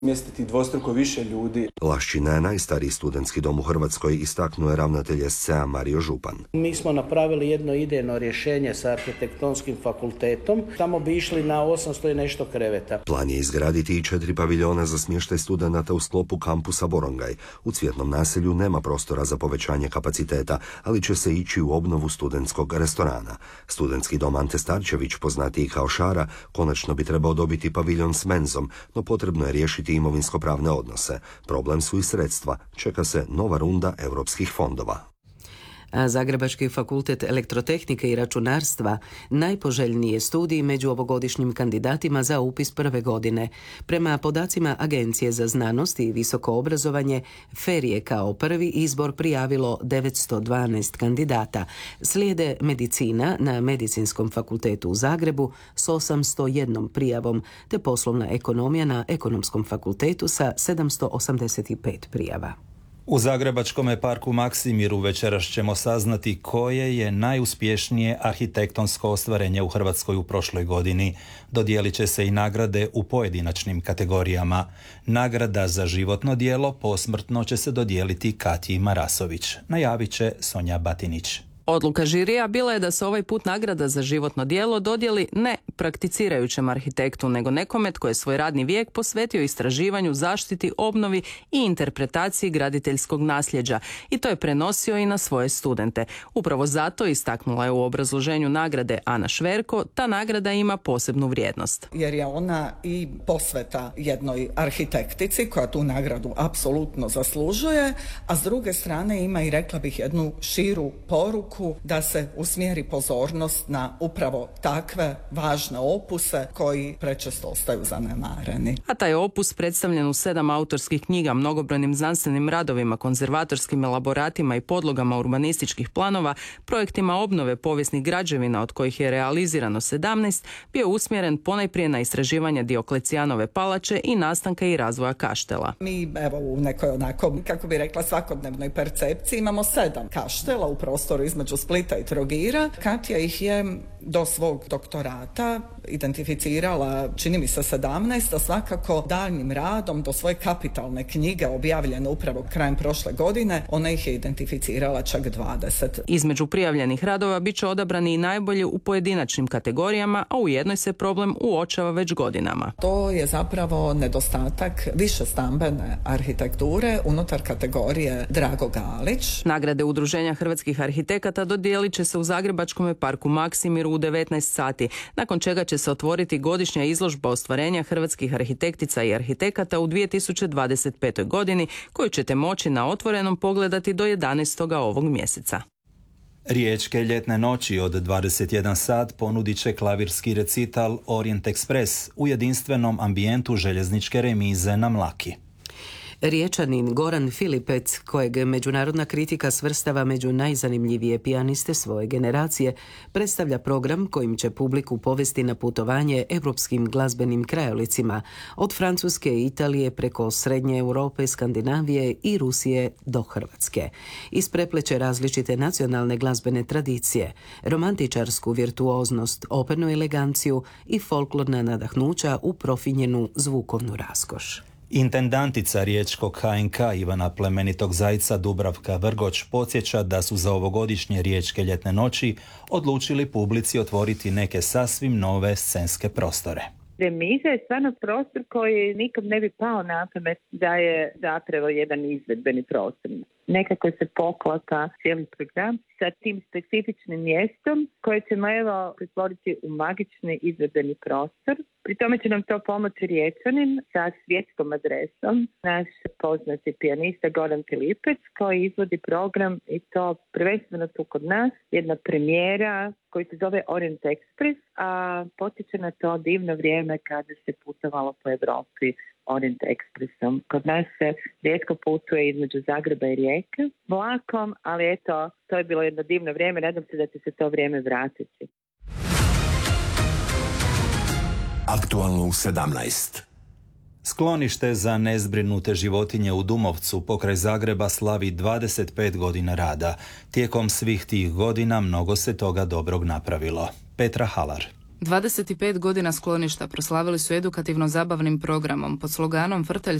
smjestiti dvostruko više ljudi. Lašćina je najstariji studentski dom u Hrvatskoj, istaknuo je ravnatelj SCA Mario Župan. Mi smo napravili jedno idejno rješenje sa arhitektonskim fakultetom. Tamo bi išli na 800 i nešto kreveta. Plan je izgraditi i 4 paviljona za smještaj studenata u sklopu kampusa Borongaj. U Cvjetnom naselju nema prostora za povećanje kapaciteta, ali će se ići u obnovu studentskog restorana. Studentski dom Ante Starčević, poznatiji kao Šara, konačno bi trebao dobiti paviljon s menzom, no potrebno je riješiti imovinsko-pravne odnose. Problem su i sredstva. Čeka se nova runda europskih fondova. A Zagrebački fakultet elektrotehnike i računarstva najpoželjniji je studij među ovogodišnjim kandidatima za upis prve godine. Prema podacima Agencije za znanost i visoko obrazovanje, FER je kao prvi izbor prijavilo 912 kandidata. Slijede medicina na Medicinskom fakultetu u Zagrebu s 801 prijavom, te poslovna ekonomija na Ekonomskom fakultetu sa 785 prijava. U Zagrebačkom parku Maksimiru večeras ćemo saznati koje je najuspješnije arhitektonsko ostvarenje u Hrvatskoj u prošloj godini. Dodijelit će se i nagrade u pojedinačnim kategorijama. Nagrada za životno djelo posmrtno će se dodijeliti Katji Marasović. Najavit će Sonja Batinić. Odluka žirija bila je da se ovaj put nagrada za životno djelo dodijeli ne prakticirajućem arhitektu, nego nekome tko je svoj radni vijek posvetio istraživanju, zaštiti, obnovi i interpretaciji graditeljskog nasljeđa i to je prenosio i na svoje studente. Upravo zato, istaknula je u obrazloženju nagrade Ana Šverko, ta nagrada ima posebnu vrijednost. Jer je ona i posveta jednoj arhitektici koja tu nagradu apsolutno zaslužuje, a s druge strane ima i, rekla bih, jednu širu poruku da se usmjeri pozornost na upravo takve važne opuse koji prečesto ostaju zanemareni. A taj opus predstavljen u 7 autorskih knjiga, mnogobrojnim znanstvenim radovima, konzervatorskim elaboratima i podlogama urbanističkih planova, projektima obnove povijesnih građevina od kojih je realizirano 17, bio usmjeren ponajprije na istraživanje Dioklecijanove palače i nastanka i razvoja kaštela. Mi, evo, u nekoj onako, kako bi rekla, svakodnevnoj percepciji imamo 7 kaštela u prostoru između Splita i Trogira. Katja ih je do svog doktorata identificirala, čini mi se 17, a svakako daljnjim radom do svoje kapitalne knjige objavljene upravo krajem prošle godine, ona ih je identificirala čak 20. Između prijavljenih radova bit će odabrani i najbolji u pojedinačnim kategorijama, a u jednoj se problem uočava već godinama. To je zapravo nedostatak višestambene arhitekture unutar kategorije Drago Galić. Nagrade Udruženja hrvatskih arhitekata dodijelit će se u Zagrebačkom parku Maksimiru u 19 sati, nakon čega će se otvoriti godišnja izložba ostvarenja hrvatskih arhitektica i arhitekata u 2025. godini, koju ćete moći na otvorenom pogledati do 11. ovog mjeseca. Riječke ljetne noći od 21 sat ponudit će klavirski recital Orient Express u jedinstvenom ambijentu željezničke remize na Mlaki. Riječanin Goran Filipec, kojeg međunarodna kritika svrstava među najzanimljivije pijaniste svoje generacije, predstavlja program kojim će publiku povesti na putovanje europskim glazbenim krajolicima, od Francuske i Italije preko Srednje Europe, Skandinavije i Rusije do Hrvatske. Isprepleće različite nacionalne glazbene tradicije, romantičarsku virtuoznost, opernu eleganciju i folklorna nadahnuća u profinjenu zvukovnu raskoš. Intendantica riječkog HNK Ivana Plemenitog Zajca Dubravka Vrgoč podsjeća da su za ovogodišnje riječke ljetne noći odlučili publici otvoriti neke sasvim nove scenske prostore. Remiza je stvarno prostor koji nikom ne bi pao na pamet da je zapravo jedan izvedbeni prostor. Nekako se poklapa cijeli program sa tim specifičnim mjestom koje ćemo pretvoriti u magični izvedbeni prostor. Pri tome će nam to pomoći Riječanin sa svjetskom adresom, naš poznati pijanista Goran Filipec koji izvodi program i to prvenstveno tu kod nas, jedna premijera koji se zove Orient Express, a potiče na to divno vrijeme kada se putovalo po Europi Orient Expressom. Kod nas se rijetko putuje između Zagreba i Rijeke vlakom, ali eto, to je bilo jedno divno vrijeme, nadam se da će se to vrijeme vratiti. Aktualno u 17. Sklonište za nezbrinute životinje u Dumovcu pokraj Zagreba slavi 25 godina rada. Tijekom svih tih godina mnogo se toga dobrog napravilo. Petra Halar. 25 godina skloništa proslavili su edukativno-zabavnim programom pod sloganom Vrtelj